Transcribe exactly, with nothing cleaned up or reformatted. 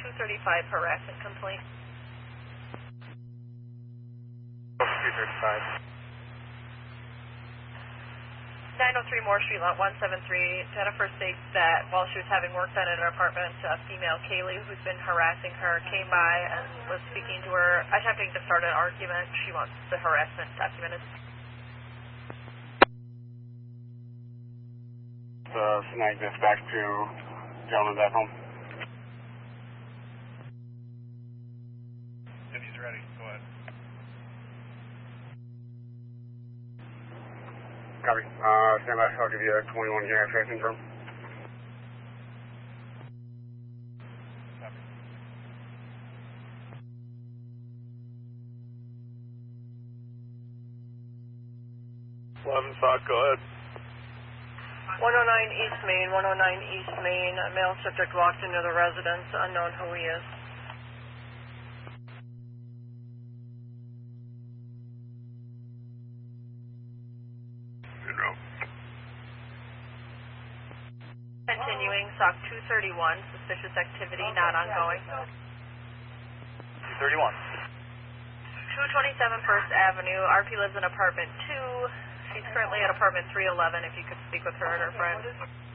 two thirty-five harassment complaint. two thirty-five. nine oh three Moore Street, lot one seventy-three. Jennifer states that while she was having work done in her apartment, a female, Kaylee, who's been harassing her, came by and was speaking to her, attempting to start an argument. She wants the harassment documented. Uh, snag this back to gentleman's at home. If he's ready, go ahead. Copy. Uh, stand by. I'll give you a twenty-one here after I confirm. Copy. eleven Sock, go ahead. one oh nine East Main, one oh nine East Main. A male subject walked into the residence, unknown who he is. Continuing, S O C two thirty-one, suspicious activity, not ongoing. two thirty-one. two twenty-seven First Avenue, R P lives in apartment two. She's currently at apartment three eleven, if you could speak with her and her friend.